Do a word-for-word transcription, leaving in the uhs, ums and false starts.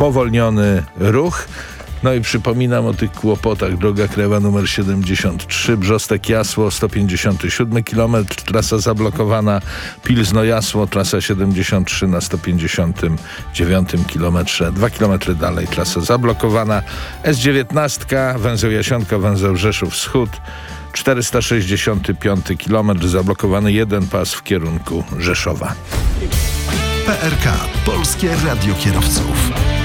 spowolniony ruch. No i przypominam o tych kłopotach. Droga krajowa numer siedemdziesiąt trzy, Brzostek-Jasło, sto pięćdziesiąty siódmy kilometr, trasa zablokowana. Pilzno-Jasło, trasa siedemdziesiąt trzy na sto pięćdziesiątym dziewiątym kilometrze. Dwa kilometry dalej trasa zablokowana. S dziewiętnaście, węzeł Jasionka, węzeł Rzeszów Wschód, czterysta sześćdziesiąty piąty kilometr, zablokowany jeden pas w kierunku Rzeszowa. P R K, Polskie Radio Kierowców.